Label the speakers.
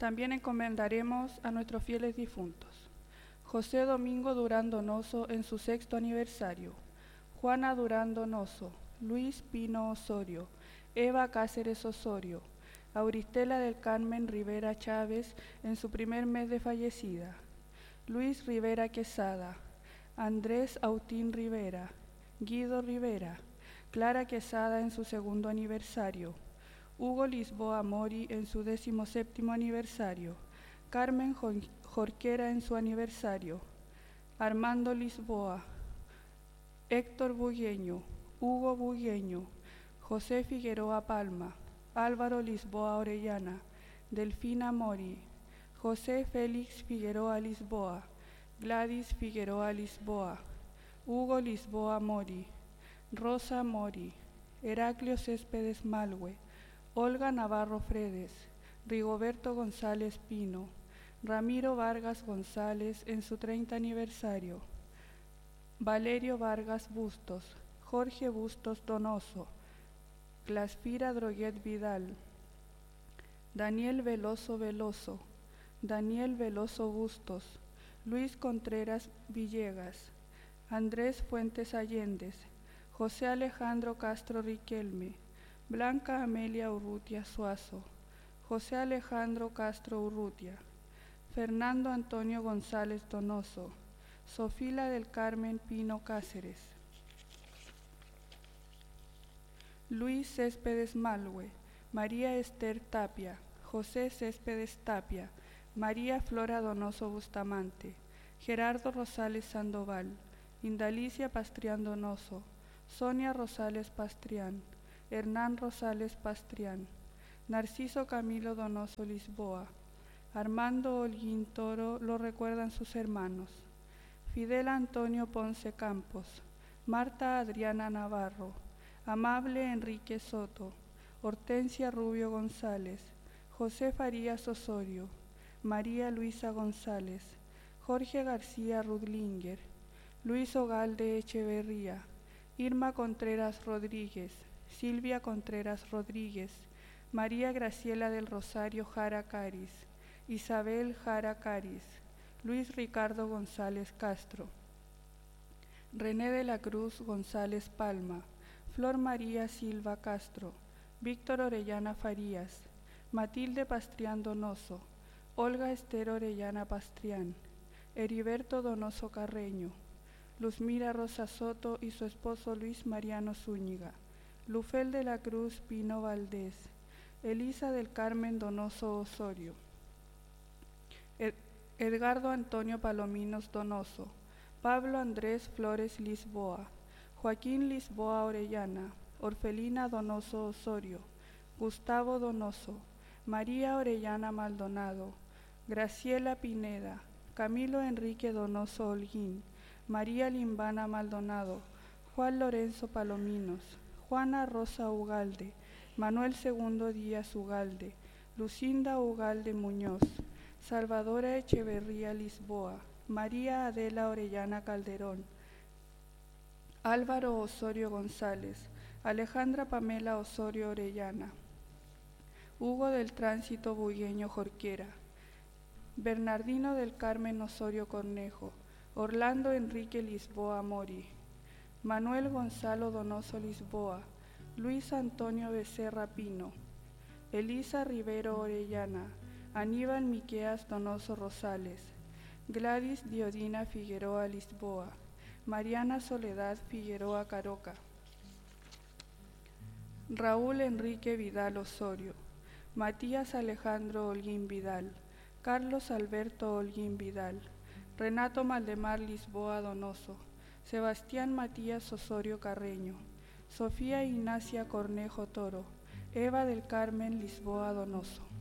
Speaker 1: También encomendaremos a nuestros fieles difuntos: José Domingo Durán Donoso en su 6º aniversario, Juana Durán Donoso, Luis Pino Osorio, Eva Cáceres Osorio, Auristela del Carmen Rivera Chávez en su primer mes de fallecida, Luis Rivera Quesada, Andrés Autín Rivera, Guido Rivera, Clara Quesada en su 2º aniversario, Hugo Lisboa Mori en su 17º aniversario, Carmen Jorquera en su aniversario, Armando Lisboa, Héctor Bugueño, Hugo Bugueño, José Figueroa Palma, Álvaro Lisboa Orellana, Delfina Mori, José Félix Figueroa Lisboa, Gladys Figueroa Lisboa, Hugo Lisboa Mori, Rosa Mori, Heraclio Céspedes Malhue, Olga Navarro Fredes, Rigoberto González Pino, Ramiro Vargas González en su 30 aniversario, Valerio Vargas Bustos, Jorge Bustos Donoso, Glaspira Droguet Vidal, Daniel Veloso Veloso, Daniel Veloso Bustos, Luis Contreras Villegas, Andrés Fuentes Allendez, José Alejandro Castro Riquelme, Blanca Amelia Urrutia Suazo, José Alejandro Castro Urrutia, Fernando Antonio González Donoso, Sofila del Carmen Pino Cáceres, Luis Céspedes Malhue, María Esther Tapia, José Céspedes Tapia, María Flora Donoso Bustamante, Gerardo Rosales Sandoval, Indalicia Pastrián Donoso, Sonia Rosales Pastrián, Hernán Rosales Pastrián, Narciso Camilo Donoso Lisboa, Armando Holguín Toro lo recuerdan sus hermanos, Fidel Antonio Ponce Campos, Marta Adriana Navarro, Amable Enrique Soto, Hortensia Rubio González, José Farías Osorio, María Luisa González, Jorge García Rudlinger, Luis Ogalde Echeverría, Irma Contreras Rodríguez, Silvia Contreras Rodríguez, María Graciela del Rosario Jara Caris, Isabel Jara Caris, Luis Ricardo González Castro, René de la Cruz González Palma, Flor María Silva Castro, Víctor Orellana Farías, Matilde Pastrián Donoso, Olga Esther Orellana Pastrián, Heriberto Donoso Carreño, Luzmira Rosa Soto y su esposo Luis Mariano Zúñiga, Lufel de la Cruz Pino Valdés, Elisa del Carmen Donoso Osorio, Edgardo Antonio Palominos Donoso, Pablo Andrés Flores Lisboa, Joaquín Lisboa Orellana, Orfelina Donoso Osorio, Gustavo Donoso, María Orellana Maldonado, Graciela Pineda, Camilo Enrique Donoso Holguín, María Limbana Maldonado, Juan Lorenzo Palominos, Juana Rosa Ugalde, Manuel II Díaz Ugalde, Lucinda Ugalde Muñoz, Salvadora Echeverría Lisboa, María Adela Orellana Calderón, Álvaro Osorio González, Alejandra Pamela Osorio Orellana, Hugo del Tránsito Bugueño Jorquera, Bernardino del Carmen Osorio Cornejo, Orlando Enrique Lisboa Mori, Manuel Gonzalo Donoso Lisboa, Luis Antonio Becerra Pino, Elisa Rivero Orellana, Aníbal Miqueas Donoso Rosales, Gladys Diodina Figueroa Lisboa, Mariana Soledad Figueroa Caroca, Raúl Enrique Vidal Osorio, Matías Alejandro Holguín Vidal, Carlos Alberto Holguín Vidal, Renato Maldemar Lisboa Donoso, Sebastián Matías Osorio Carreño, Sofía Ignacia Cornejo Toro, Eva del Carmen Lisboa Donoso.